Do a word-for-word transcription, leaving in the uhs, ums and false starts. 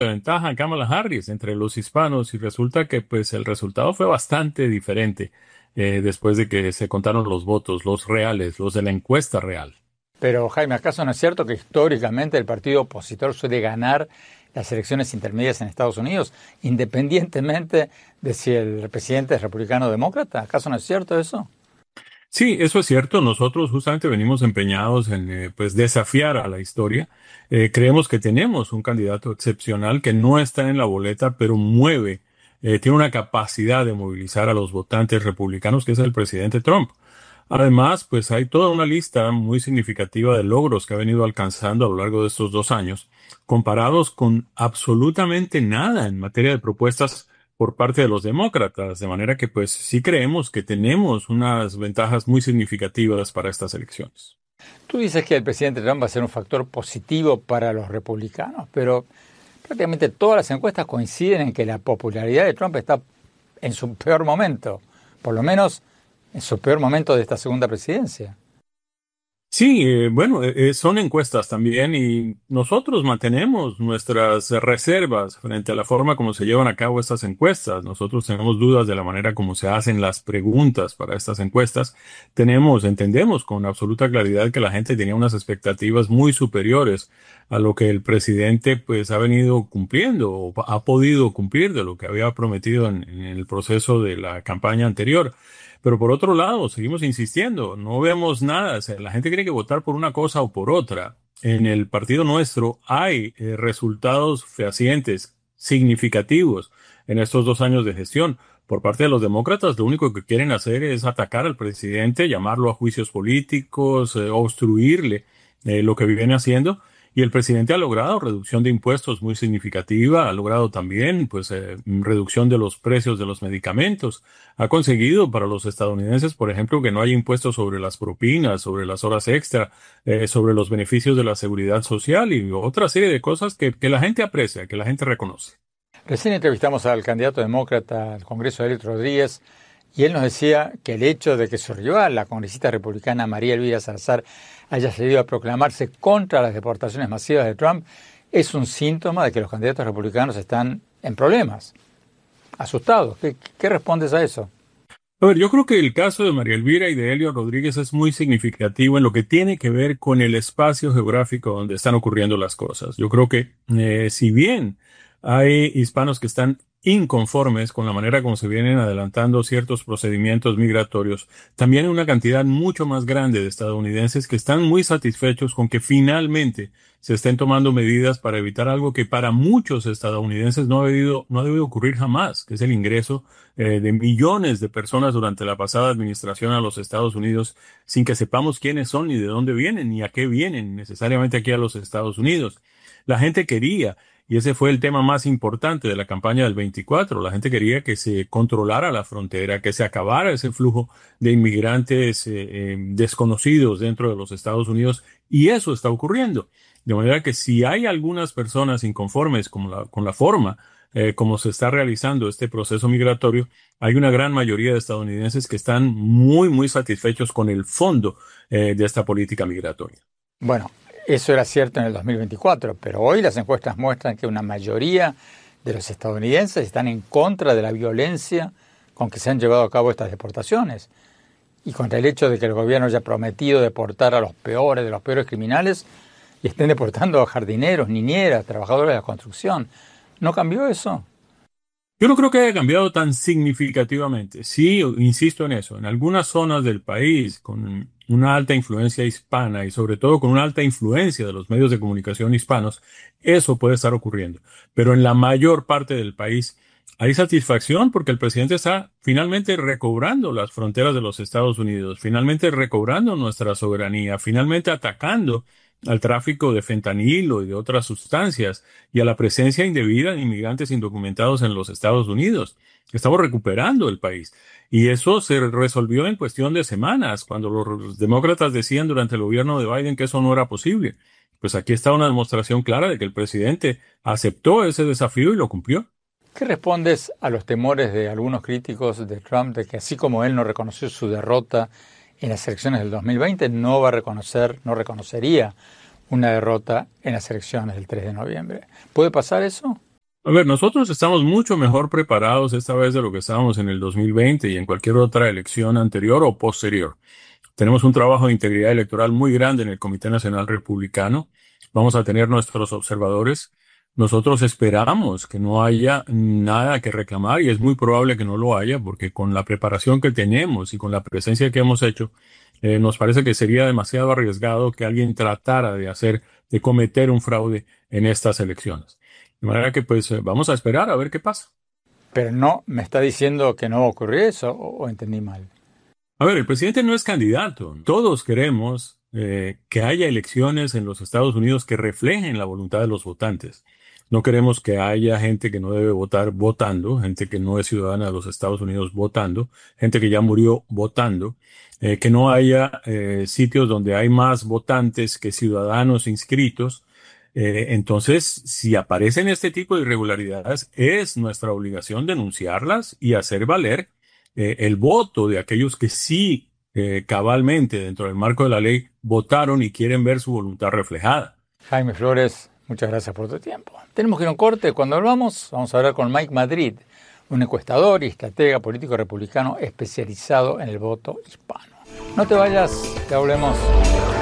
de ventaja a Kamala Harris entre los hispanos y resulta que pues el resultado fue bastante diferente eh, después de que se contaron los votos, los reales, los de la encuesta real. Pero Jaime, ¿acaso no es cierto que históricamente el partido opositor suele ganar las elecciones intermedias en Estados Unidos, independientemente de si el presidente es republicano o demócrata? ¿Acaso no es cierto eso? Sí, eso es cierto. Nosotros justamente venimos empeñados en eh, pues desafiar a la historia. Eh, creemos que tenemos un candidato excepcional que no está en la boleta, pero mueve, eh, tiene una capacidad de movilizar a los votantes republicanos, que es el presidente Trump. Además, pues hay toda una lista muy significativa de logros que ha venido alcanzando a lo largo de estos dos años, comparados con absolutamente nada en materia de propuestas por parte de los demócratas, de manera que pues sí creemos que tenemos unas ventajas muy significativas para estas elecciones. Tú dices que el presidente Trump va a ser un factor positivo para los republicanos, pero prácticamente todas las encuestas coinciden en que la popularidad de Trump está en su peor momento, por lo menos en su peor momento de esta segunda presidencia. Sí, eh, bueno, eh, eh, son encuestas también y nosotros mantenemos nuestras reservas frente a la forma como se llevan a cabo estas encuestas. Nosotros tenemos dudas de la manera como se hacen las preguntas para estas encuestas. Tenemos, entendemos con absoluta claridad que la gente tenía unas expectativas muy superiores a lo que el presidente pues ha venido cumpliendo o ha podido cumplir de lo que había prometido en, en el proceso de la campaña anterior. Pero por otro lado, seguimos insistiendo, no vemos nada. O sea, la gente tiene que votar por una cosa o por otra. En el partido nuestro hay eh, resultados fehacientes, significativos en estos dos años de gestión. Por parte de los demócratas, lo único que quieren hacer es atacar al presidente, llamarlo a juicios políticos, eh, obstruirle eh, lo que viene haciendo. Y el presidente ha logrado reducción de impuestos muy significativa, ha logrado también pues eh, reducción de los precios de los medicamentos. Ha conseguido para los estadounidenses, por ejemplo, que no haya impuestos sobre las propinas, sobre las horas extra, eh, sobre los beneficios de la seguridad social y otra serie de cosas que, que la gente aprecia, que la gente reconoce. Recién entrevistamos al candidato demócrata al Congreso, Delio Rodríguez, y él nos decía que el hecho de que su rival, la congresista republicana María Elvira Salazar, haya salido a proclamarse contra las deportaciones masivas de Trump es un síntoma de que los candidatos republicanos están en problemas, asustados. ¿Qué, qué respondes a eso? A ver, yo creo que el caso de María Elvira y de Elio Rodríguez es muy significativo en lo que tiene que ver con el espacio geográfico donde están ocurriendo las cosas. Yo creo que eh, si bien hay hispanos que están inconformes con la manera como se vienen adelantando ciertos procedimientos migratorios, también hay una cantidad mucho más grande de estadounidenses que están muy satisfechos con que finalmente se estén tomando medidas para evitar algo que para muchos estadounidenses no ha debido, no ha debido ocurrir jamás, que es el ingreso eh, de millones de personas durante la pasada administración a los Estados Unidos sin que sepamos quiénes son ni de dónde vienen ni a qué vienen necesariamente aquí a los Estados Unidos. La gente quería, y ese fue el tema más importante de la campaña del veinticuatro, la gente quería que se controlara la frontera, que se acabara ese flujo de inmigrantes eh, eh, desconocidos dentro de los Estados Unidos, y eso está ocurriendo. De manera que si hay algunas personas inconformes con la, con la forma eh, como se está realizando este proceso migratorio, hay una gran mayoría de estadounidenses que están muy, muy satisfechos con el fondo eh, de esta política migratoria. Bueno, eso era cierto en el dos mil veinticuatro, pero hoy las encuestas muestran que una mayoría de los estadounidenses están en contra de la violencia con que se han llevado a cabo estas deportaciones y contra el hecho de que el gobierno haya prometido deportar a los peores de los peores criminales y estén deportando a jardineros, niñeras, trabajadores de la construcción. ¿No cambió eso? Yo no creo que haya cambiado tan significativamente. Sí, insisto en eso. En algunas zonas del país, con una alta influencia hispana y sobre todo con una alta influencia de los medios de comunicación hispanos, eso puede estar ocurriendo. Pero en la mayor parte del país hay satisfacción porque el presidente está finalmente recobrando las fronteras de los Estados Unidos, finalmente recobrando nuestra soberanía, finalmente atacando al tráfico de fentanilo y de otras sustancias y a la presencia indebida de inmigrantes indocumentados en los Estados Unidos. Estamos recuperando el país. Y eso se resolvió en cuestión de semanas, cuando los demócratas decían durante el gobierno de Biden que eso no era posible. Pues aquí está una demostración clara de que el presidente aceptó ese desafío y lo cumplió. ¿Qué respondes a los temores de algunos críticos de Trump de que así como él no reconoció su derrota en las elecciones del dos mil veinte, no va a reconocer, no reconocería una derrota en las elecciones del tres de noviembre? ¿Puede pasar eso? A ver, nosotros estamos mucho mejor preparados esta vez de lo que estábamos en el dos mil veinte y en cualquier otra elección anterior o posterior. Tenemos un trabajo de integridad electoral muy grande en el Comité Nacional Republicano. Vamos a tener nuestros observadores. Nosotros esperamos que no haya nada que reclamar y es muy probable que no lo haya porque con la preparación que tenemos y con la presencia que hemos hecho, eh, nos parece que sería demasiado arriesgado que alguien tratara de hacer, de cometer un fraude en estas elecciones. De manera que pues eh, vamos a esperar a ver qué pasa. Pero no, me está diciendo que no va a ocurrir eso, o, o entendí mal. A ver, el presidente no es candidato. Todos queremos eh, que haya elecciones en los Estados Unidos que reflejen la voluntad de los votantes. No queremos que haya gente que no debe votar votando, gente que no es ciudadana de los Estados Unidos votando, gente que ya murió votando, eh, que no haya eh, sitios donde hay más votantes que ciudadanos inscritos. Eh, entonces, si aparecen este tipo de irregularidades, es nuestra obligación denunciarlas y hacer valer eh, el voto de aquellos que sí eh, cabalmente dentro del marco de la ley votaron y quieren ver su voluntad reflejada. Jaime Flores, muchas gracias por tu tiempo. Tenemos que ir a un corte. Cuando volvamos, vamos a hablar con Mike Madrid, un encuestador y estratega político republicano especializado en el voto hispano. No te vayas, ya volvemos.